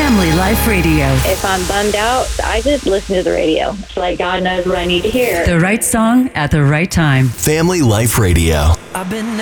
Family Life Radio. If I'm bummed out, I just listen to the radio. It's like God knows what I need to hear. The right song at the right time. Family Life Radio. I've been